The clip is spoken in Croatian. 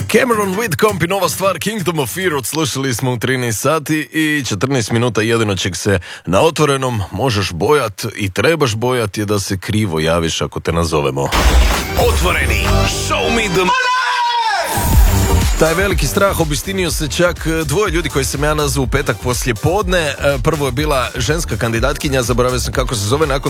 Cameron Whitcomb i nova stvar Kingdom of Fear odslušali smo u 13 sati i 14 minuta. Jedino čeg se na otvorenom možeš bojat i trebaš bojati je da se krivo javiš ako te nazovemo. Otvoreni, show me the money! Taj veliki strah obistinio se čak dvoje ljudi koji sam ja nazvao u petak poslije podne. Prvo je bila ženska kandidatkinja, zaboravio sam kako se zove, nakon